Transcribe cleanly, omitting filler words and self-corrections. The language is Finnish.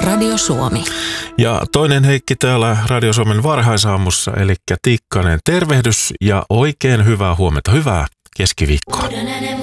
Radio Suomi. Ja toinen Heikki täällä Radio Suomen varhaisaamussa, eli Tikkanen tervehdys ja oikein hyvää huomenta, hyvää keskiviikkoa.